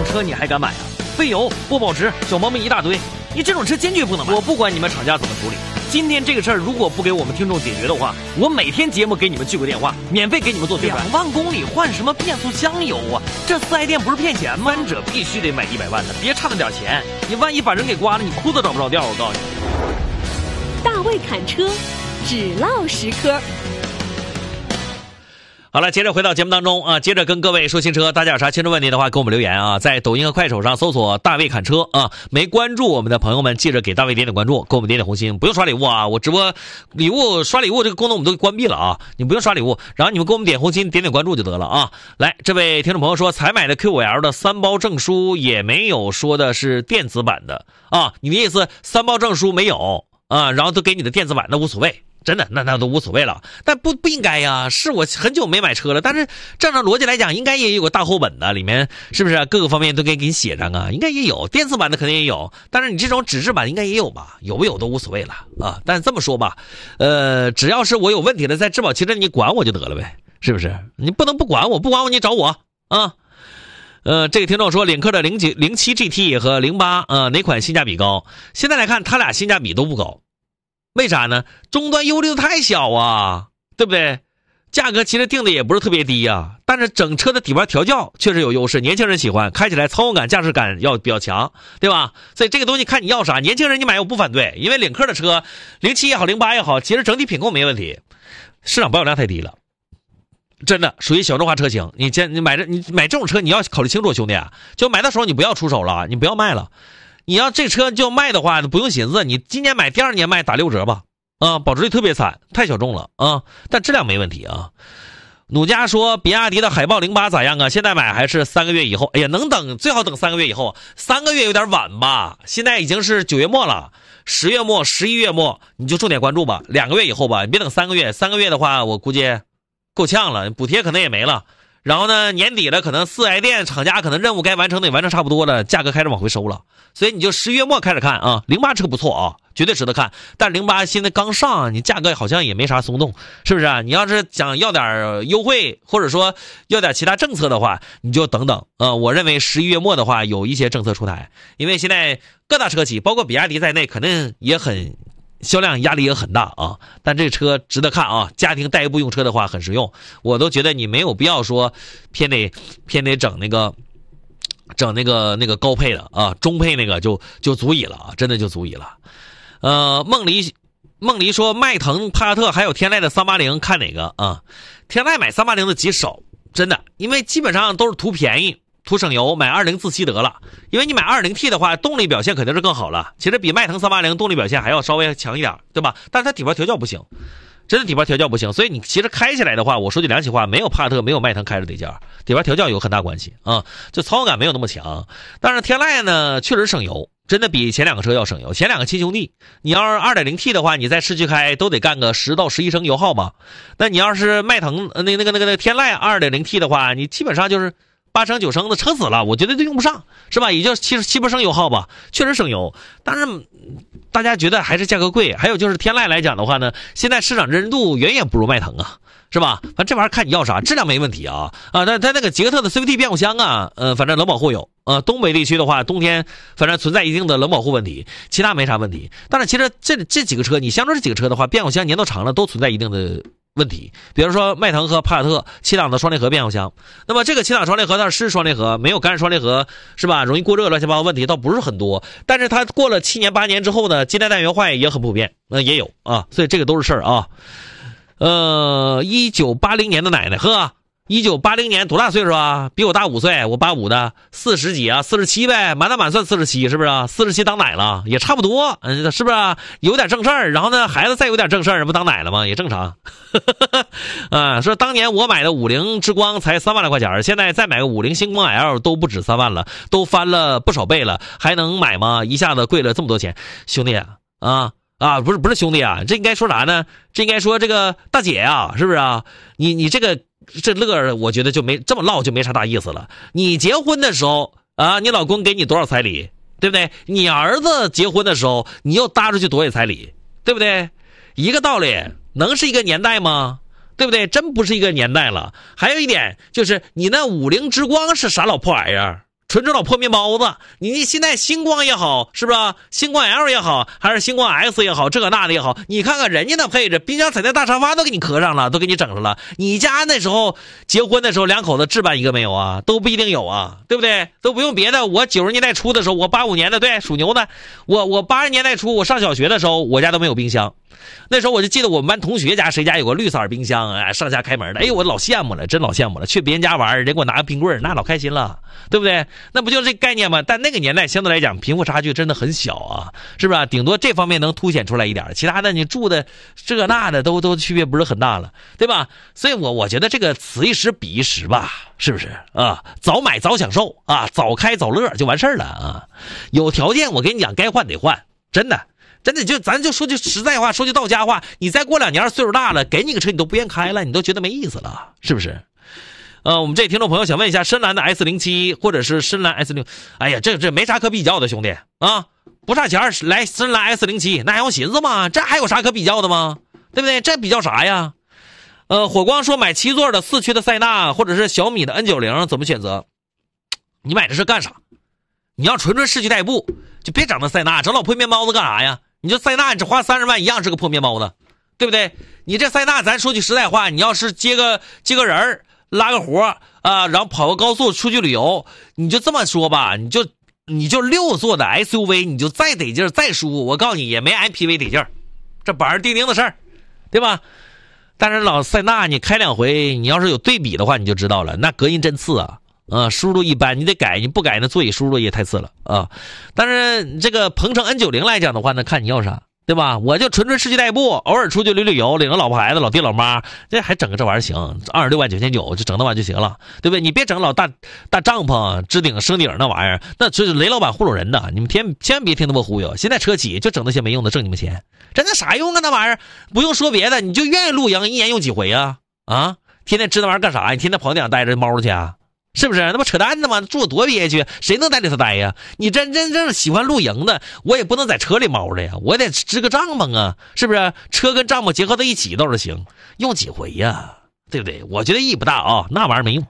车你还敢买啊？费油、不保值，小毛病一大堆，你这种车坚决不能买。我不管你们厂家怎么处理，今天这个事儿如果不给我们听众解决的话，我每天节目给你们聚个电话，免费给你们做宣传。2万公里换什么变速箱油啊？这4S店不是骗钱吗？三者必须得买100万的，别差那点钱，你万一把人给刮了，你裤子找不着调。我告诉你， 大卫侃车，只唠实科。 好了，接着回到节目当中啊，接着跟各位说新车，大家有啥新车问题的话，给我们留言啊，在抖音和快手上搜索大卫侃车啊，没关注我们的朋友们记着给大卫点点关注，给我们点点红心，不用刷礼物啊，我直播礼物刷礼物这个功能我们都关闭了啊，你不用刷礼物，然后你们给我们点红心点点关注就得了啊。来，这位听众朋友说才买的 Q5L 的3包证书也没有说的是电子版的啊，你的意思3包证书没有啊，然后都给你的电子版，那无所谓。真的，那都无所谓了，但不应该呀。是我很久没买车了，但是正常逻辑来讲，应该也有个大厚本的，里面是不是各个方面都给你写上啊？应该也有，电子版的肯定也有，但是你这种纸质版应该也有吧？有不有都无所谓了啊。但是这么说吧，只要是我有问题了，在质保期间你管我就得了呗，是不是？你不能不管我，不管我你找我啊。这个听众说，领克的07 GT 和08哪款性价比高？现在来看，它俩性价比都不高。为啥呢？终端优力度太小啊，对不对？价格其实定的也不是特别低啊，但是整车的底盘调教确实有优势，年轻人喜欢，开起来操控感、驾驶感要比较强，对吧？所以这个东西看你要啥，年轻人你买我不反对，因为领克的车07也好08也好，其实整体品控没问题，市场保有量太低了，真的属于小众化车型。你买这种车你要考虑清楚，兄弟啊，就买的时候你不要出手了，你不要卖了。你要这车就卖的话，不用寻思，你今年买第2年卖打6折吧，啊，保值率特别惨，太小众了啊，但质量没问题啊。努家说，比亚迪的海豹08咋样啊？现在买还是3个月以后？哎呀，能等最好等3个月以后，3个月有点晚吧？现在已经是9月末了，10月末、11月末，你就重点关注吧，2个月以后吧，你别等3个月，3个月的话，我估计够呛了，补贴可能也没了。然后呢，年底了，可能4S店厂家可能任务该完成的也完成差不多了，价格开始往回收了，所以你就11月末开始看啊。08车不错啊，绝对值得看，但是08现在刚上，你价格好像也没啥松动，是不是啊？你要是想要点优惠，或者说要点其他政策的话，你就等等我认为11月末的话有一些政策出台，因为现在各大车企包括比亚迪在内肯定也很销量压力也很大啊，但这车值得看啊！家庭代步用车的话很实用，我都觉得你没有必要说偏得整那个高配的啊，中配那个就足以了啊，真的就足以了。梦离说，迈腾、帕萨特还有天籁的380看哪个啊？天籁买380的极少，真的，因为基本上都是图便宜。图省油，买20自吸得了，因为你买 2.0T 的话，动力表现肯定是更好了。其实比迈腾380动力表现还要稍微强一点，对吧？但是它底盘调教不行，真的底盘调教不行。所以你其实开起来的话，我说句良心话，没有帕萨特、没有迈腾开着得劲儿，底盘调教有很大关系啊，就操控感没有那么强。但是天籁呢，确实省油，真的比前2个车要省油。前2个亲兄弟，你要是 2.0T 的话，你在市区开都得干个10到11升油耗吧。那你要是迈腾那个天籁 2.0T 的话，你基本上就是8升9升的撑死了，我觉得都用不上，是吧？也就7、8升油耗吧，确实省油。但是大家觉得还是价格贵。还有就是天籁来讲的话呢，现在市场认知度远远不如迈腾啊，是吧？反正这玩意儿看你要啥，质量没问题啊但它那个捷克特的 CVT 变速箱啊，反正冷保护有东北地区的话，冬天反正存在一定的冷保护问题，其他没啥问题。但是其实这几个车，你相中这几个车的话，变速箱年头长了都存在一定的问题，比如说迈腾和帕萨特7档的双离合变速箱，那么这个7档双离合它是双离合，没有干式双离合，是吧？容易过热，乱七八糟问题倒不是很多，但是它过了7年8年之后呢，接待单元坏也很普遍，也有啊，所以这个都是事儿啊。1980年的奶奶呵，1980年多大岁数啊？比我大5岁，我85的，40几啊，47呗，满打满算47，是不是啊？47当奶了，也差不多，是不是啊？有点正事儿，然后呢，孩子再有点正事儿，不当奶了吗？也正常。说当年我买的50之光才3万来块钱，现在再买个50星光 L 都不止3万了，都翻了不少倍了，还能买吗？一下子贵了这么多钱，兄弟不是兄弟啊，这应该说啥呢？这应该说这个大姐啊，是不是啊？你这乐，我觉得就没这么唠就没啥大意思了。你结婚的时候啊，你老公给你多少彩礼，对不对？你儿子结婚的时候，你又搭出去多少彩礼，对不对？一个道理，能是一个年代吗？对不对？真不是一个年代了。还有一点就是，你那50之光是啥老破玩意儿？ 纯正老破面包子。你现在星光也好，是不是星光 L 也好，还是星光 X 也好，这个那的也好，你看看人家的配置，冰箱、彩电、大沙发都给你磕上了，都给你整上了。你家那时候结婚的时候两口子置办一个没有啊？都不一定有啊，对不对？都不用别的。我90年代初的时候，我85年的，对，属牛的。我80年代初我上小学的时候，我家都没有冰箱。那时候我就记得我们班同学家谁家有个绿色冰箱，哎，上下开门的，哎，我老羡慕了，真老羡慕了。去别人家玩，人给我拿个冰棍，那老开心了，对不对？那不就是这概念吗？但那个年代相对来讲贫富差距真的很小啊，是不是？顶多这方面能凸显出来一点，其他的你住的这那的都区别不是很大了，对吧？所以我觉得这个此一时彼一时吧，是不是啊？早买早享受啊，早开早乐就完事儿了啊。有条件我跟你讲，该换得换，真的咱就说句实在话，说句到家话，你再过2年岁数大了，给你个车你都不愿开了，你都觉得没意思了，是不是？我们这听众朋友想问一下，深蓝的 S07 或者是深蓝 S6， 哎呀，这没啥可比较的，兄弟啊，不差钱来深蓝 S07， 那还用寻思吗？这还有啥可比较的吗？对不对？这比较啥呀？火光说买7座的4驱的塞纳或者是小米的 N90 怎么选择？你买这是干啥？你要纯市区代步，就别整那塞纳，整老破面包子干啥呀？你就塞纳，你只花30万一样是个破面包子，对不对？你这塞纳，咱说句实在话，你要是接个人拉个活啊，然后跑个高速出去旅游，你就这么说吧，你就6座的 SUV， 你就再得劲儿再舒服，我告诉你也没 MPV 得劲儿，这板儿钉钉的事儿，对吧？但是老塞纳你开2回，你要是有对比的话，你就知道了，那隔音真次啊。输入一般，你得改，你不改那座椅输入也太次了啊。但是这个鹏程 N90 来讲的话呢，看你要啥，对吧？我就纯市区代步，偶尔出去旅游，领着老婆孩子、老爹老妈，这还整个这玩意儿行，26万9900就整那玩意儿就行了，对不对？你别整老大帐篷、支顶、升顶那玩意儿，那这是雷老板糊弄人的，你们千万别听他们忽悠。现在车企就整那些没用的，挣你们钱，真的啥用啊？那玩意儿不用说别的，你就愿意露营，1年用几回啊？啊，天天支那玩意儿干啥？你天天跑地上待着猫去啊？是不是？那不扯淡的吗？住多憋屈，谁能在里头待呀？你真正喜欢露营的，我也不能在车里猫着呀，我得支个帐篷啊，是不是？车跟帐篷结合在一起倒是行，用几回呀？对不对？我觉得意义不大啊，那玩意儿没用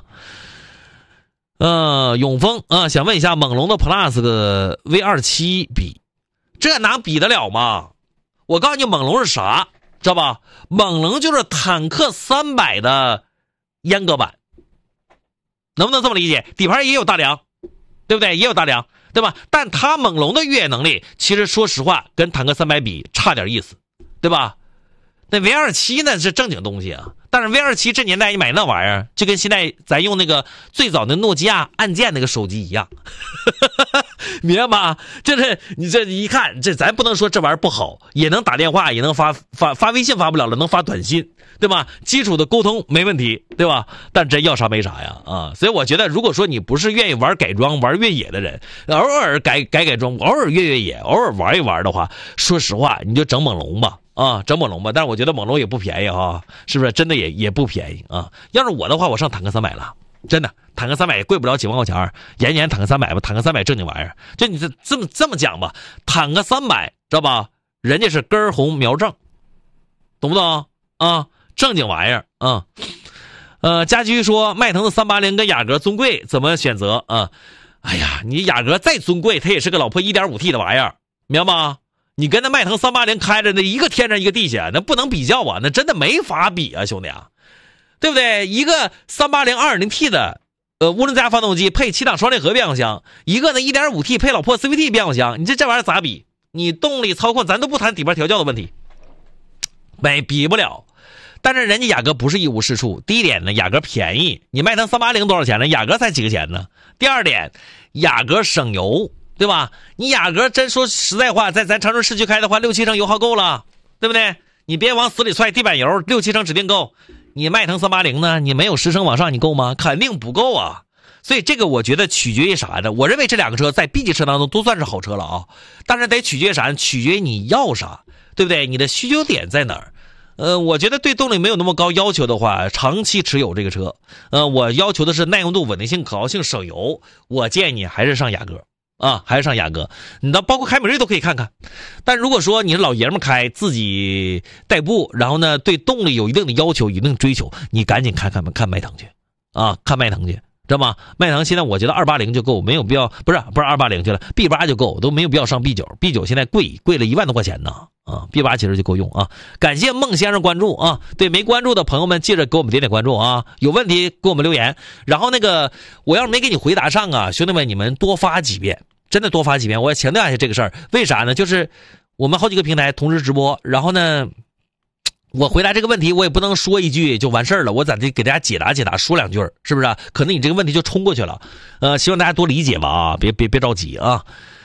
啊。永丰啊，想问一下，猛龙的 Plus 的 V27 比，这哪比得了吗？我告诉你，猛龙是啥，知道吧？猛龙就是坦克300的阉割版。能不能这么理解？底盘也有大梁，对不对？也有大梁，对吧？但它猛龙的越野能力，其实说实话，跟坦克300比差点意思，对吧？那 V27 呢是正经东西啊，但是 V27 这年代你买那玩意儿，就跟现在咱用那个最早的诺基亚按键那个手机一样，明白吗？就是你这一看，这咱不能说这玩意儿不好，也能打电话，也能发微信，发不了了，能发短信，对吧？基础的沟通没问题，对吧？但真要啥没啥呀啊！所以我觉得，如果说你不是愿意玩改装、玩越野的人，偶尔改装，偶尔越野，偶尔玩一玩的话，说实话，你就整猛龙吧。整猛龙吧，但是我觉得猛龙也不便宜啊，是不是？真的也不便宜啊。要是我的话，我上坦克300了，真的，坦克300也贵不了几万块钱，严坦克300吧，坦克300正经玩意儿。就你这么讲吧，坦克300知道吧？人家是根红苗正，懂不懂啊？正经玩意儿啊。家居说迈腾的380跟雅阁尊贵怎么选择啊？哎呀，你雅阁再尊贵，它也是个老破 1.5T 的玩意儿，明白吗？你跟那迈腾380开着，那一个天上一个地下，那不能比较啊，那真的没法比啊，兄弟啊，对不对？一个380 2.0T 的涡轮增压发动机配7档双离合变速箱，一个呢 1.5T 配老破 CVT 变速箱，你这玩意儿咋比？你动力操控咱都不谈底盘调教的问题，比不了。但是人家雅阁不是一无是处。第一点呢，雅阁便宜，你迈腾380多少钱呢？雅阁才几个钱呢？第二点，雅阁省油。对吧？你雅阁真说实在话，在咱长春市区开的话，6、7升油耗够了，对不对？你别往死里踹地板油，6、7升指定够。你迈腾380呢？你没有10升往上，你够吗？肯定不够啊。所以这个我觉得取决于啥呢？我认为这两个车在 B 级车当中都算是好车了啊，但是得取决于啥？取决于你要啥，对不对？你的需求点在哪儿？我觉得对动力没有那么高要求的话，长期持有这个车，我要求的是耐用度、稳定性、可靠性、省油。我建议你还是上雅阁。还是上雅阁，你到包括凯美瑞都可以看看。但如果说你是老爷们开，自己代步，然后呢对动力有一定的要求、一定的追求，你赶紧看迈腾去看迈腾去知道吗？迈腾现在我觉得280就够，没有必要，不是280去了 ，B8 就够，都没有必要上 B9 现在贵了1万多块钱呢啊 ，B8 其实就够用啊。感谢孟先生关注啊，对没关注的朋友们记着给我们点关注啊，有问题给我们留言。然后那个我要是没给你回答上啊，兄弟们你们多发几遍，真的多发几遍。我要强调一下这个事儿，为啥呢？就是我们好几个平台同时直播，然后呢。我回答这个问题，我也不能说一句就完事儿了，我咋得给大家解答说2句，是不是？可能你这个问题就冲过去了，希望大家多理解吧啊，别着急啊。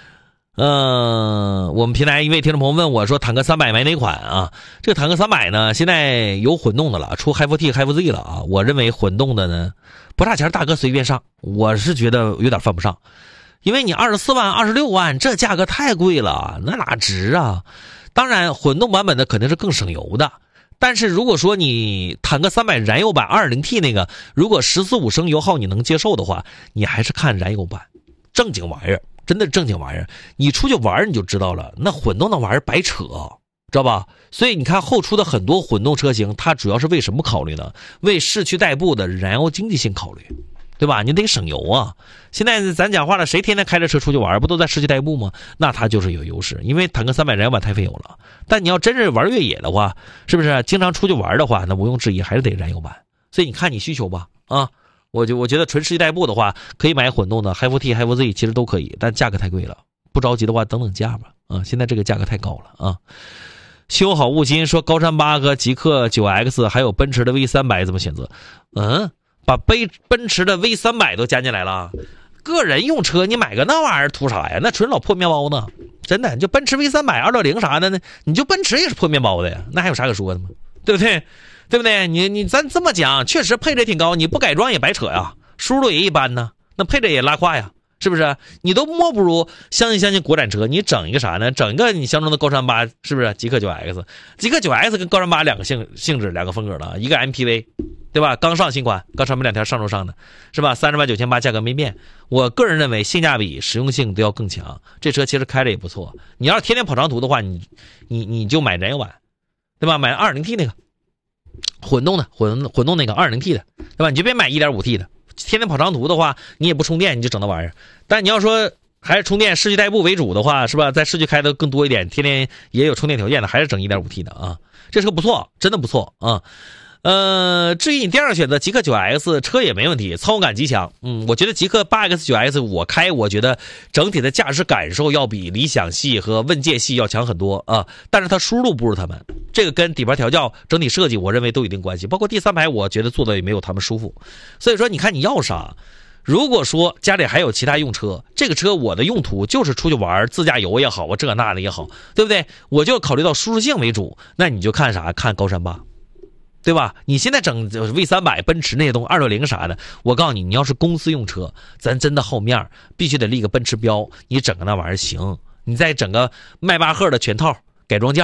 我们平台一位听众朋友问我说，坦克300买哪款啊？这个坦克300呢，现在有混动的了，出 HiFi-Z 了啊。我认为混动的呢，不差钱，大哥随便上。我是觉得有点犯不上，因为你24万、26万，这价格太贵了，那哪值啊？当然，混动版本的肯定是更省油的。但是如果说你坦克300燃油版 2.0T 那个，如果14.5升油耗你能接受的话，你还是看燃油版，正经玩意儿，真的正经玩意儿。你出去玩你就知道了，那混动的玩意儿白扯，知道吧？所以你看后出的很多混动车型，它主要是为什么考虑呢？为市区代步的燃油经济性考虑，对吧？你得省油啊！现在咱讲话了，谁天天开着车出去玩，不都在市区代步吗？那它就是有优势，因为坦克300燃油版太费油了。但你要真是玩越野的话，是不是经常出去玩的话，那毋庸置疑还是得燃油版。所以你看你需求吧啊！我觉得纯市区代步的话，可以买混动的 HiFi-Z 其实都可以，但价格太贵了。不着急的话，等等价吧啊！现在这个价格太高了啊！修好悟心说，高山8和极氪 9X 还有奔驰的 V300怎么选择？把奔驰的 V300 都加进来了，个人用车你买个那玩意儿图啥呀？那纯老破面包呢，真的。就奔驰 V300 2.0啥的呢，你就奔驰也是破面包的呀，那还有啥可说的吗？对不对？对不对？咱这么讲，确实配置挺高，你不改装也白扯呀，输入也一般呢，那配置也拉胯呀，是不是？你都莫不如相信国产车，你整一个啥呢？整一个你相中的高山8，是不是？极氪 9X， 极氪 9X 跟高山8两个性质两个风格的，一个 MPV。对吧？刚上新款，刚上没2天上周上的，是吧？309800价格没变。我个人认为性价比、实用性都要更强。这车其实开着也不错。你要是天天跑长途的话，你就买燃油版，对吧？买 2.0T 那个混动的，混动那个 2.0T 的，对吧？你就别买 1.5T 的。天天跑长途的话，你也不充电，你就整那玩意儿。但你要说还是充电市区代步为主的话，是吧？在市区开的更多一点，天天也有充电条件的，还是整 1.5T 的啊。这车不错，真的不错啊。至于你第二个选择极氪 9X 车也没问题，操控感极强。我觉得极氪 8X 9X 我觉得整体的驾驶感受要比理想系和问界系要强很多啊，但是它输入不如他们，这个跟底盘调教整体设计我认为都有一定关系，包括第3排我觉得做的也没有他们舒服。所以说你看你要啥，如果说家里还有其他用车，这个车我的用途就是出去玩，自驾游也好啊，这那的也好，对不对？我就考虑到舒适性为主，那你就看啥？看高山8。对吧？你现在整 V300 奔驰那些东西2.0啥的，我告诉你，你要是公司用车，咱真的好面，必须得立个奔驰标，你整个那玩意儿行，你再整个迈巴赫的全套改装件